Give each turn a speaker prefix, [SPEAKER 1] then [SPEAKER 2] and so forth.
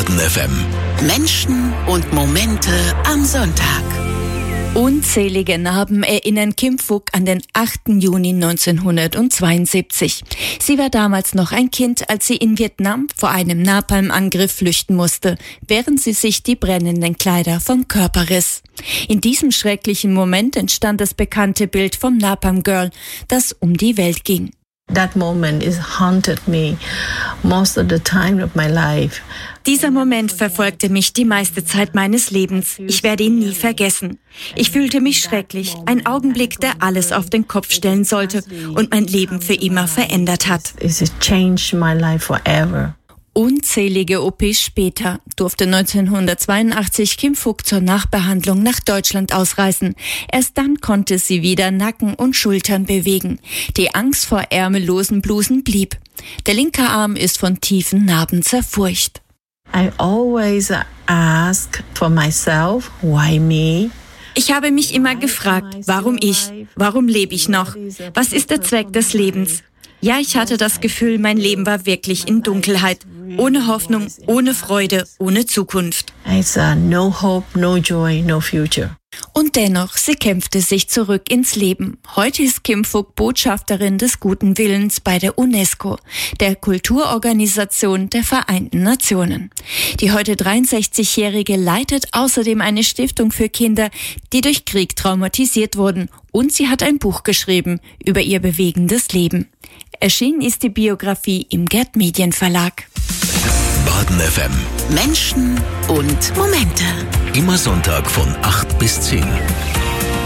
[SPEAKER 1] Baden FM. Menschen und Momente am Sonntag.
[SPEAKER 2] Unzählige Narben erinnern Kim Phuc an den 8. Juni 1972. Sie war damals noch ein Kind, als sie in Vietnam vor einem Napalmangriff flüchten musste, während sie sich die brennenden Kleider vom Körper riss. In diesem schrecklichen Moment entstand das bekannte Bild vom Napalm Girl, das um die Welt ging.
[SPEAKER 3] That moment is haunted me most of the time of my life.
[SPEAKER 2] Dieser Moment verfolgte mich die meiste Zeit meines Lebens. Ich werde ihn nie vergessen. Ich fühlte mich schrecklich. Ein Augenblick, der alles auf den Kopf stellen sollte und mein Leben für immer verändert hat.
[SPEAKER 3] It changed my life forever.
[SPEAKER 2] Unzählige OPs später durfte 1982 Kim Phuc zur Nachbehandlung nach Deutschland ausreisen. Erst dann konnte sie wieder Nacken und Schultern bewegen. Die Angst vor ärmellosen Blusen blieb. Der linke Arm ist von tiefen Narben zerfurcht.
[SPEAKER 3] I always ask for myself, why me?
[SPEAKER 2] Ich habe mich immer gefragt, warum ich? Warum lebe ich noch? Was ist der Zweck des Lebens? Ja, ich hatte das Gefühl, mein Leben war wirklich in Dunkelheit. Ohne Hoffnung, ohne Freude, ohne Zukunft.
[SPEAKER 3] It's no hope, no joy, no future.
[SPEAKER 2] Und dennoch, sie kämpfte sich zurück ins Leben. Heute ist Kim Phuc Botschafterin des guten Willens bei der UNESCO, der Kulturorganisation der Vereinten Nationen. Die heute 63-Jährige leitet außerdem eine Stiftung für Kinder, die durch Krieg traumatisiert wurden. Und sie hat ein Buch geschrieben über ihr bewegendes Leben. Erschienen ist die Biografie im Gerd Medienverlag.
[SPEAKER 1] Baden FM.
[SPEAKER 4] Menschen und Momente.
[SPEAKER 1] Immer Sonntag von 8 bis 10.